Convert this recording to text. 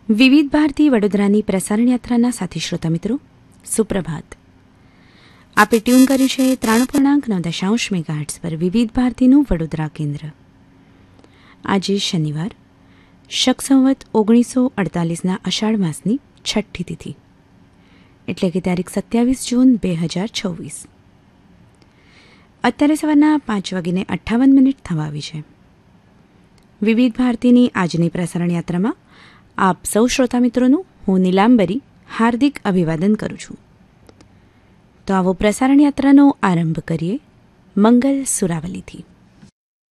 વિવિધ ભારતી વડોદરાની પ્રસારણ યાત્રાના સાથી શ્રોતા મિત્રો, સુપ્રભાત. આપે ટ્યુન કર્યું છે 93.9 મેગાહર્ટ્ઝ પર વિવિધ ભારતીનું વડોદરા કેન્દ્ર. આજે શનિવાર, શક સંવત 1948ના અષાઢ માસની છઠ્ઠી તિથિ, એટલે કે તારીખ 27 જૂન 2026. અત્યારે સવારના 5:58 થવા આવી છે. વિવિધ ભારતીની આજની પ્રસારણ યાત્રામાં આપ સૌ શ્રોતા મિત્રોનું હું નીલાંબરી હાર્દિક અભિવાદન કરું છું. તો આવો પ્રસારણ યાત્રાનો આરંભ કરીએ મંગલ સુરાવલીથી.